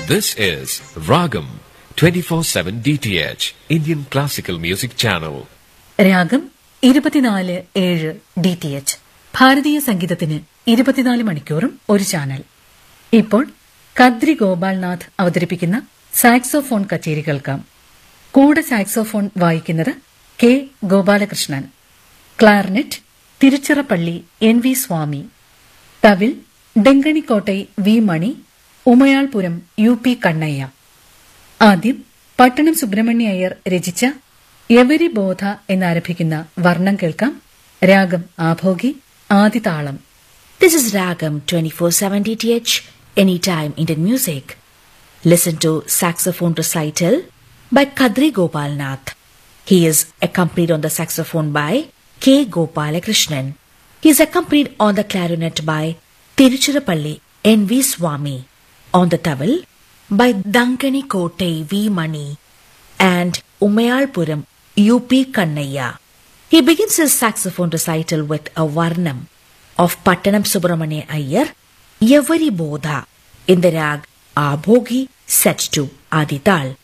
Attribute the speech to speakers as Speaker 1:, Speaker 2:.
Speaker 1: This is Ragam 24/7 DTH Indian Classical Music Channel.
Speaker 2: രാഗം 24/7 DTH ഭാരതീയ സംഗീതത്തിന് 24 മണിക്കൂറും ഒരു ചാനൽ. ഇപ്പോൾ കദ്രി ഗോപാൽനാഥ് അവതരിപ്പിക്കുന്ന സാക്സോഫോൺ കച്ചേരി കേൾക്കാം. കൂടെ സാക്സോഫോൺ വായിക്കുന്നത് കെ ഗോപാലകൃഷ്ണൻ, ക്ലാർനെറ്റ് തിരുച്ചിറപ്പള്ളി NV സ്വാമി, തവിൽ ഡെങ്കണിക്കോട്ടൈ V മണി, ഉമയാൾപുരം UP കണ്ണയ്യ. ആദ്യം പട്ടണം സുബ്രഹ്മണ്യ അയ്യർ രചിച്ച യവരി ബോധ എന്നാരംഭിക്കുന്ന വർണ്ണം കേൾക്കാം. രാഗം Abhogi, ആദിതാളം.
Speaker 3: This is Ragam 24/7 DTH, anytime Indian music. Listen to saxophone recital by Kadri Gopalnath. He is accompanied on the saxophone by K. Gopalakrishnan. He is accompanied on the clarinet by Tiruchirappalli NV Swami, on the tawil by Dankani Kotai V Mani and Umayalpuram UP Kannaya. He begins his saxophone recital with a varnam of Pattanam Subramania Iyer, Yavari Bodha, in the rag Abhogi set to Adital.